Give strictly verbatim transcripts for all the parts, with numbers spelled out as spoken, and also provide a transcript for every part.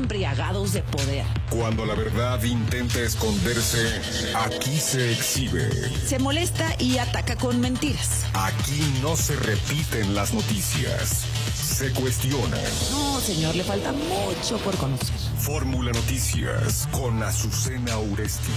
embriagados de poder. Cuando la verdad intenta esconderse, aquí se exhibe. Se molesta y ataca con mentiras. Aquí no se repiten las noticias, se cuestionan. No, señor, le falta mucho por conocer. Fórmula Noticias con Azucena Uresti.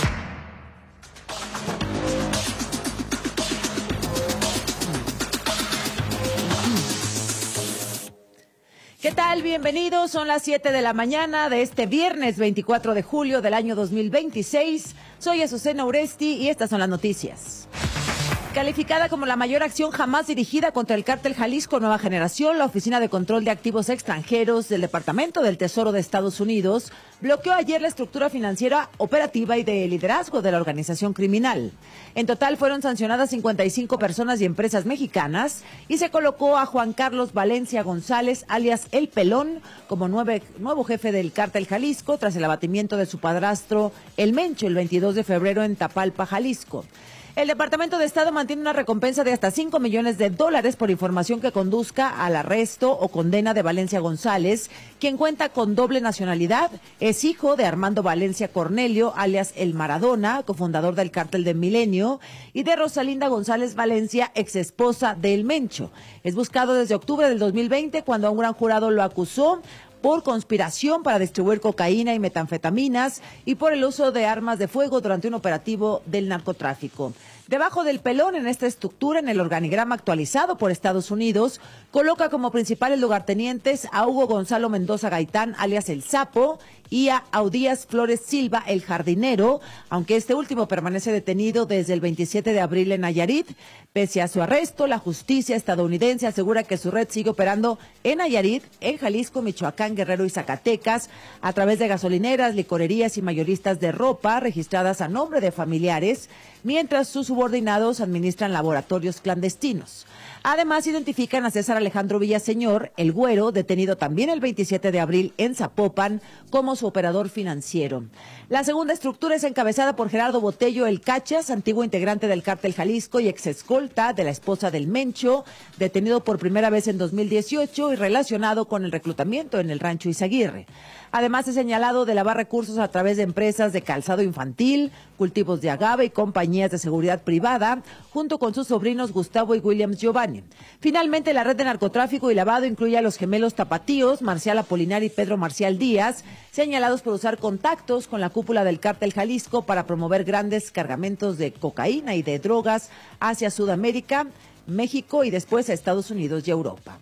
¿Qué tal? Bienvenidos. Son las siete de la mañana de este viernes veinticuatro de julio del año dos mil veintiséis. Soy Azucena Uresti y estas son las noticias. Calificada como la mayor acción jamás dirigida contra el cártel Jalisco Nueva Generación, la Oficina de Control de Activos Extranjeros del Departamento del Tesoro de Estados Unidos bloqueó ayer la estructura financiera, operativa y de liderazgo de la organización criminal. En total fueron sancionadas cincuenta y cinco personas y empresas mexicanas y se colocó a Juan Carlos Valencia González, alias El Pelón, como nueve, nuevo jefe del cártel Jalisco tras el abatimiento de su padrastro El Mencho el veintidós de febrero en Tapalpa, Jalisco. El Departamento de Estado mantiene una recompensa de hasta cinco millones de dólares por información que conduzca al arresto o condena de Valencia González, quien cuenta con doble nacionalidad, es hijo de Armando Valencia Cornelio, alias El Maradona, cofundador del Cártel de Milenio, y de Rosalinda González Valencia, exesposa de El Mencho. Es buscado desde octubre del dos mil veinte, cuando un gran jurado lo acusó por conspiración para distribuir cocaína y metanfetaminas y por el uso de armas de fuego durante un operativo del narcotráfico. Debajo del Pelón, en esta estructura, en el organigrama actualizado por Estados Unidos, coloca como principales lugartenientes a Hugo Gonzalo Mendoza Gaitán, alias El Sapo, y a Audías Flores Silva, el jardinero, aunque este último permanece detenido desde el veintisiete de abril en Nayarit. Pese a su arresto, la justicia estadounidense asegura que su red sigue operando en Nayarit, en Jalisco, Michoacán, Guerrero y Zacatecas, a través de gasolineras, licorerías y mayoristas de ropa registradas a nombre de familiares, mientras sus subordinados administran laboratorios clandestinos. Además, identifican a César Alejandro Villaseñor, el Güero, detenido también el veintisiete de abril en Zapopan, como su operador financiero. La segunda estructura es encabezada por Gerardo Botello El Cachas, antiguo integrante del Cártel Jalisco y exescolta de la esposa del Mencho, detenido por primera vez en dos mil dieciocho y relacionado con el reclutamiento en el Rancho Izaguirre. Además, es señalado de lavar recursos a través de empresas de calzado infantil, cultivos de agave y compañías de seguridad privada, junto con sus sobrinos Gustavo y Williams Giovanni. Finalmente, la red de narcotráfico y lavado incluye a los gemelos tapatíos, Marcial Apolinar y Pedro Marcial Díaz, señalados por usar contactos con la cúpula del Cártel Jalisco para promover grandes cargamentos de cocaína y de drogas hacia Sudamérica, México y después a Estados Unidos y Europa.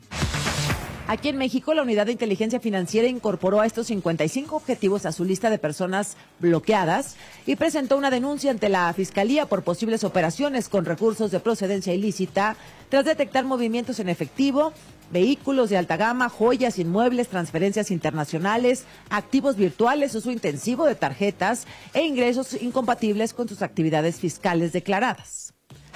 Aquí en México, la Unidad de Inteligencia Financiera incorporó a estos cincuenta y cinco objetivos a su lista de personas bloqueadas y presentó una denuncia ante la Fiscalía por posibles operaciones con recursos de procedencia ilícita tras detectar movimientos en efectivo, vehículos de alta gama, joyas, inmuebles, transferencias internacionales, activos virtuales, uso intensivo de tarjetas e ingresos incompatibles con sus actividades fiscales declaradas.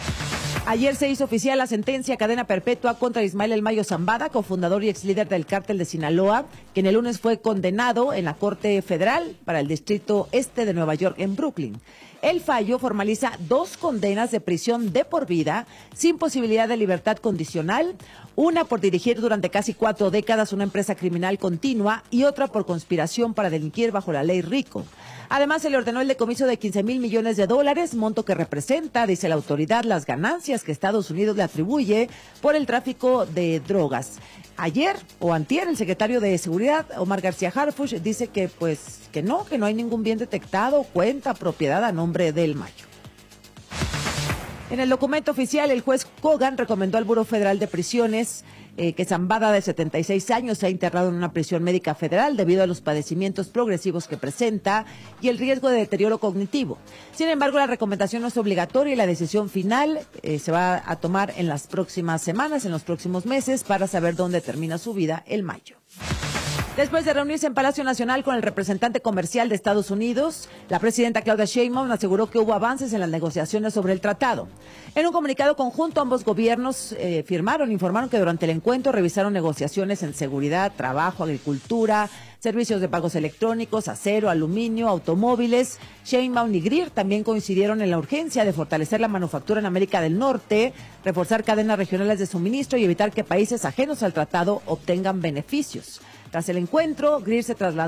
Ayer se hizo oficial la sentencia a cadena perpetua contra Ismael El Mayo Zambada, cofundador y ex líder del Cártel de Sinaloa, quien el lunes fue condenado en la Corte Federal para el Distrito Este de Nueva York en Brooklyn. El fallo formaliza dos condenas de prisión de por vida sin posibilidad de libertad condicional, una por dirigir durante casi cuatro décadas una empresa criminal continua y otra por conspiración para delinquir bajo la ley RICO. Además, se le ordenó el decomiso de quince mil millones de dólares, monto que representa, dice la autoridad, las ganancias que Estados Unidos le atribuye por el tráfico de drogas. Ayer o antier, el secretario de Seguridad, Omar García Harfuch, dice que pues que no, que no hay ningún bien detectado, cuenta, propiedad a nombre del Mayo. En el documento oficial, el juez Kogan recomendó al Buró Federal de Prisiones eh, que Zambada, de setenta y seis años, se ha internado en una prisión médica federal debido a los padecimientos progresivos que presenta y el riesgo de deterioro cognitivo. Sin embargo, la recomendación no es obligatoria y la decisión final eh, se va a tomar en las próximas semanas, en los próximos meses, para saber dónde termina su vida el Mayo. Después de reunirse en Palacio Nacional con el representante comercial de Estados Unidos, la presidenta Claudia Sheinbaum aseguró que hubo avances en las negociaciones sobre el tratado. En un comunicado conjunto, ambos gobiernos eh, firmaron, informaron que durante el encuentro revisaron negociaciones en seguridad, trabajo, agricultura, servicios de pagos electrónicos, acero, aluminio, automóviles. Sheinbaum y Grier también coincidieron en la urgencia de fortalecer la manufactura en América del Norte, reforzar cadenas regionales de suministro y evitar que países ajenos al tratado obtengan beneficios. Tras el encuentro, Grier se trasladó